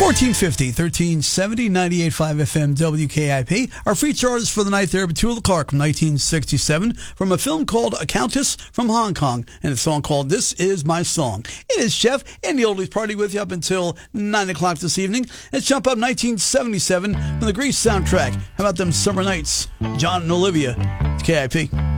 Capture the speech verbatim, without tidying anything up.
fourteen fifty, thirteen seventy, ninety-eight point five F M W K I P. Our feature artist for the night there, Petula Clark from nineteen sixty-seven, from a film called A Countess from Hong Kong, and a song called This Is My Song. It is Chef and the Oldies Party with you up until nine o'clock this evening. Let's jump up nineteen seventy-seven from the Grease soundtrack. How about them summer nights? John and Olivia, K I P.